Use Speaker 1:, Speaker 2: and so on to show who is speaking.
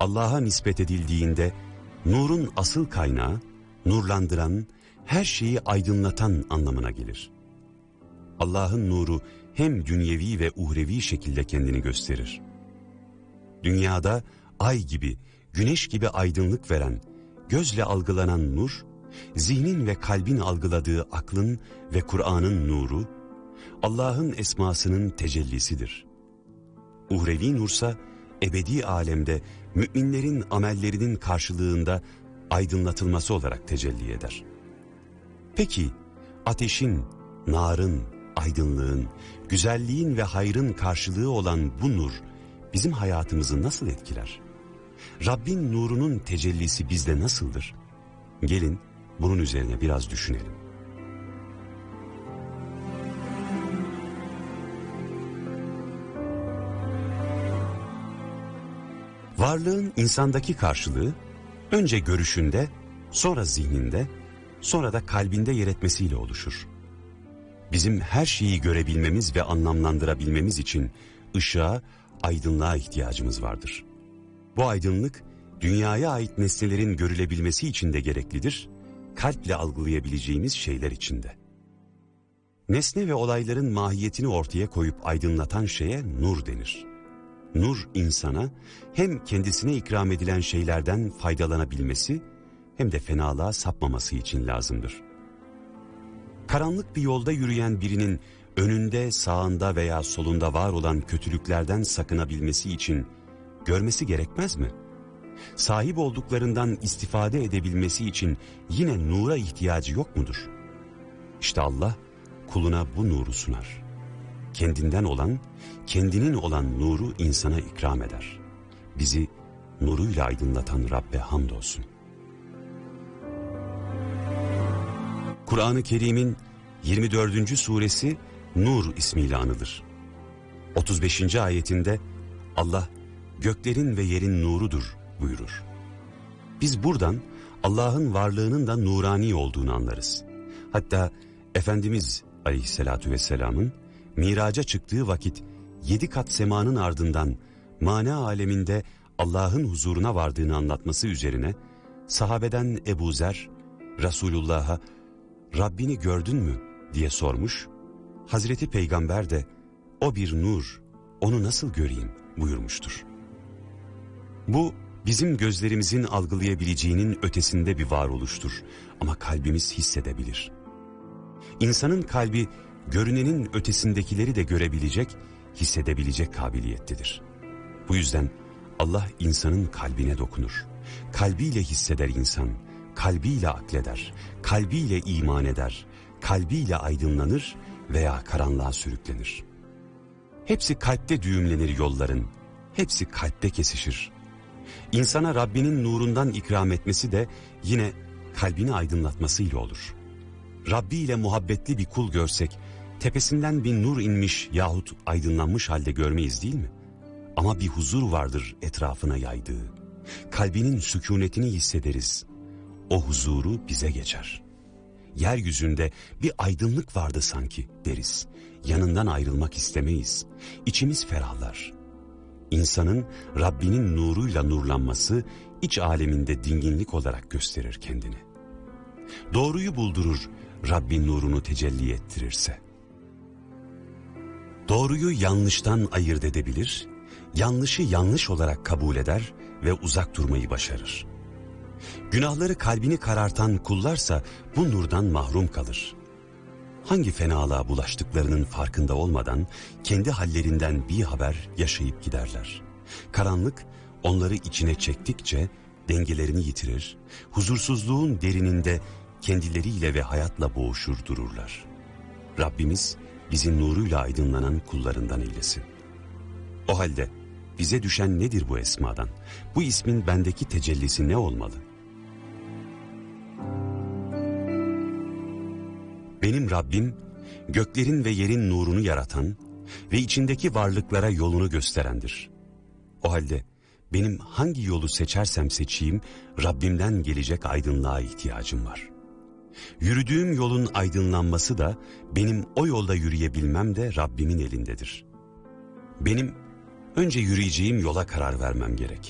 Speaker 1: Allah'a nispet edildiğinde nurun asıl kaynağı, nurlandıran, her şeyi aydınlatan anlamına gelir. Allah'ın nuru hem dünyevi ve uhrevi şekilde kendini gösterir. Dünyada ay gibi, güneş gibi aydınlık veren, gözle algılanan nur, zihnin ve kalbin algıladığı aklın ve Kur'an'ın nuru, Allah'ın esmasının tecellisidir. Uhrevi nursa, ebedi alemde müminlerin amellerinin karşılığında aydınlatılması olarak tecelli eder. Peki, ateşin, narın, aydınlığın, güzelliğin ve hayrın karşılığı olan bu nur, bizim hayatımızı nasıl etkiler? Rabbin nurunun tecellisi bizde nasıldır? Gelin bunun üzerine biraz düşünelim. Varlığın insandaki karşılığı, önce görüşünde, sonra zihninde, sonra da kalbinde yer etmesiyle oluşur. Bizim her şeyi görebilmemiz ve anlamlandırabilmemiz için ışığa, aydınlığa ihtiyacımız vardır. Bu aydınlık, dünyaya ait nesnelerin görülebilmesi için de gereklidir, kalple algılayabileceğimiz şeyler için de. Nesne ve olayların mahiyetini ortaya koyup aydınlatan şeye nur denir. Nur insana hem kendisine ikram edilen şeylerden faydalanabilmesi hem de fenalığa sapmaması için lazımdır. Karanlık bir yolda yürüyen birinin önünde, sağında veya solunda var olan kötülüklerden sakınabilmesi için görmesi gerekmez mi? Sahip olduklarından istifade edebilmesi için yine nura ihtiyacı yok mudur? İşte Allah kuluna bu nuru sunar. Kendinden olan, kendinin olan nuru insana ikram eder. Bizi nuruyla aydınlatan Rabbe hamdolsun. Kur'an-ı Kerim'in 24. suresi Nur ismiyle anılır. 35. ayetinde Allah göklerin ve yerin nurudur buyurur. Biz buradan Allah'ın varlığının da nurani olduğunu anlarız. Hatta Efendimiz Aleyhisselatü Vesselam'ın miraca çıktığı vakit 7 kat semanın ardından mana aleminde Allah'ın huzuruna vardığını anlatması üzerine sahabeden Ebu Zer Resulullah'a Rabbini gördün mü diye sormuş. Hazreti Peygamber de o bir nur, onu nasıl göreyim buyurmuştur. Bu bizim gözlerimizin algılayabileceğinin ötesinde bir varoluştur ama kalbimiz hissedebilir. İnsanın kalbi görünenin ötesindekileri de görebilecek, hissedebilecek kabiliyettedir. Bu yüzden Allah insanın kalbine dokunur. Kalbiyle hisseder insan, kalbiyle akleder, kalbiyle iman eder, kalbiyle aydınlanır veya karanlığa sürüklenir. Hepsi kalpte düğümlenir yolların, hepsi kalpte kesişir. İnsana Rabbinin nurundan ikram etmesi de yine kalbini aydınlatmasıyla olur. Rabbi ile muhabbetli bir kul görsek, tepesinden bir nur inmiş yahut aydınlanmış halde görmeyiz değil mi? Ama bir huzur vardır etrafına yaydığı. Kalbinin sükunetini hissederiz. O huzuru bize geçer. Yeryüzünde bir aydınlık vardı sanki deriz. Yanından ayrılmak istemeyiz. İçimiz ferahlar. İnsanın Rabbinin nuruyla nurlanması iç aleminde dinginlik olarak gösterir kendini. Doğruyu buldurur Rabbin nurunu tecelli ettirirse. Doğruyu yanlıştan ayırt edebilir, yanlışı yanlış olarak kabul eder ve uzak durmayı başarır. Günahları kalbini karartan kullarsa bu nurdan mahrum kalır. Hangi fenalığa bulaştıklarının farkında olmadan kendi hallerinden bir haber yaşayıp giderler. Karanlık onları içine çektikçe dengelerini yitirir, huzursuzluğun derininde kendileriyle ve hayatla boğuşur dururlar. Rabbimiz bizi nuruyla aydınlanan kullarından eylesin. O halde bize düşen nedir bu esmadan? Bu ismin bendeki tecellisi ne olmalı? Benim Rabbim göklerin ve yerin nurunu yaratan ve içindeki varlıklara yolunu gösterendir. O halde benim hangi yolu seçersem seçeyim Rabbimden gelecek aydınlığa ihtiyacım var. Yürüdüğüm yolun aydınlanması da benim o yolda yürüyebilmem de Rabbimin elindedir. Benim önce yürüyeceğim yola karar vermem gerek.